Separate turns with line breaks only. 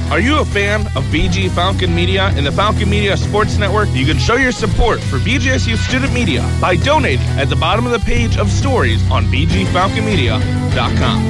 Are you a fan of BG Falcon Media and the Falcon Media Sports Network? You can show your support for BGSU Student Media by donating at the bottom of the page of stories on bgfalconmedia.com.